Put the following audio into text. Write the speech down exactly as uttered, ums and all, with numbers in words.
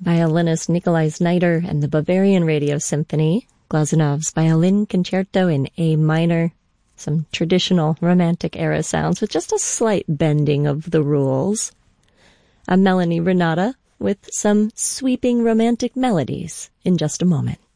violinist Nikolai Znaider and the Bavarian Radio Symphony, Glazunov's Violin Concerto in A minor, some traditional Romantic era sounds with just a slight bending of the rules. I'm Melanie Renata with some sweeping romantic melodies in just a moment.